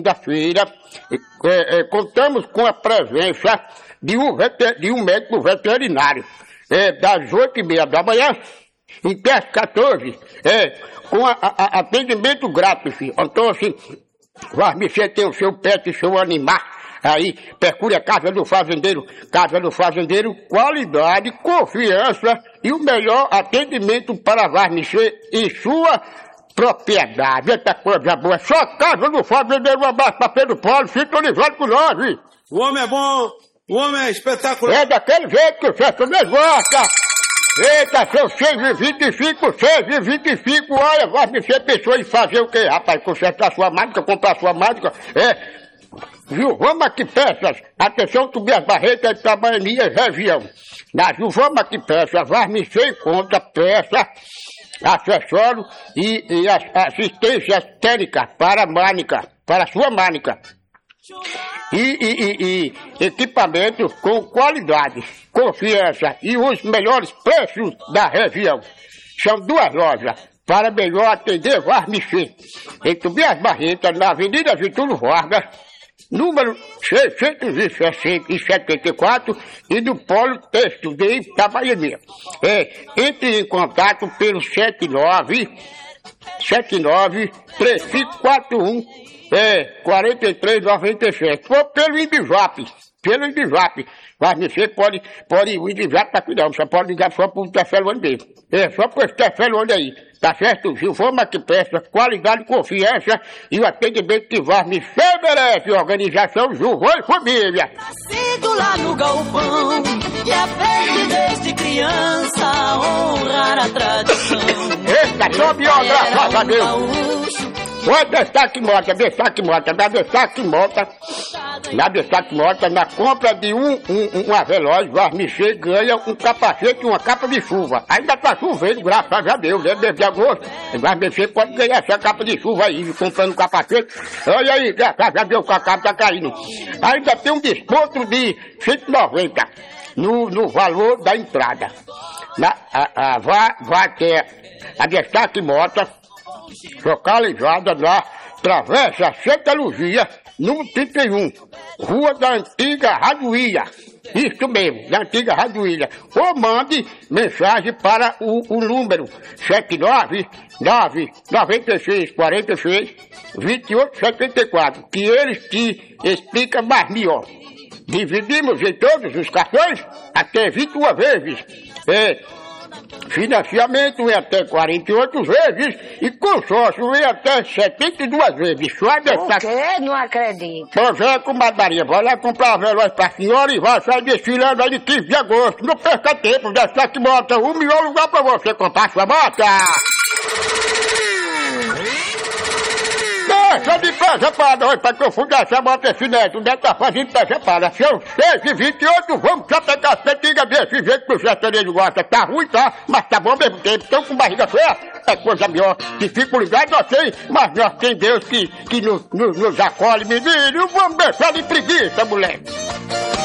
Segunda-feira, contamos com a presença de um médico veterinário, das 8h30 da manhã até as 14h, com atendimento grátis, filho. Então, assim, você tem o seu pet, seu animal, aí procure a Casa do Fazendeiro, qualidade, confiança e o melhor atendimento para você em sua propriedade. Eita coisa boa, só Casa do Fazendeiro, um abraço pra Pedro Paulo, sintonizado com nós, viu? O homem é bom, o homem é espetacular. É daquele jeito que o chefe gosta. Eita, seu 6,25, olha, você pensou em fazer o quê, rapaz? Consertar sua máquina, comprar sua máquina, Gilvama que Peças, atenção, Tobias Barreto é de Itabaianinha, região. Na Gilvama que Peças, vai me ser conta, peça, acessório e assistência técnica para a sua máquina. E equipamentos com qualidade, confiança e os melhores preços da região. São duas lojas para melhor atender Varmicê. Em Tobias Barreto, na Avenida Getúlio Vargas, número 674 e do Polo Texto de Itabaianinha. Entre em contato pelo 79-3541 4397. Ou pelo Indivap. Mas você pode ir o Indivap para cuidar. Você pode ligar só para o Tefelone mesmo. Só para esse Tefelone aí. Tá certo? Gilvama que peça, qualidade, confiança e o atendimento que vai me merece. Organização Gilvão e Família. Nascido lá no galpão, que aprende desde criança honrar a tradição. Eita, só melhor, graças a Deus. Oi, Destaque Mota, na compra de uma relógio, Varmicê ganha um capacete e uma capa de chuva. Ainda tá chovendo, graças a Deus, mês de agosto. Varmicê pode ganhar essa capa de chuva aí, comprando um capacete. Olha aí, graças a Deus, que a capa tá caindo. Ainda tem um desconto de 190 no valor da entrada. Vai ter a Destaque Mota, localizada na Travessa Santa Luzia, número 31, Rua da Antiga Raduília. Isso mesmo, da Antiga Raduília. Ou mande mensagem para o número 79996462874, que eles te explicam mais melhor. Dividimos em todos os cartões até 21 vezes. Financiamento em até 48 vezes e consórcio em até 72 vezes. Só Você não acredito. Pois é, comadre, vai lá comprar uma relógio pra senhora e vai sair desfilando aí de 15 de agosto. Não perca tempo, Destaque Mota, o melhor lugar pra você comprar sua moto. Peça de presepada, olha, pra confundir essa moto esse neto, onde é que tá fazendo presepada? São 6h28, vamos só pegar as petinhas desse jeito que o sertanejo gosta. Tá ruim, tá? Mas tá bom ao mesmo tempo. Estão com barriga feia? É coisa melhor. Dificuldade nós tem, mas nós tem Deus que nos acolhe, menino. Vamos deixar de preguiça, moleque.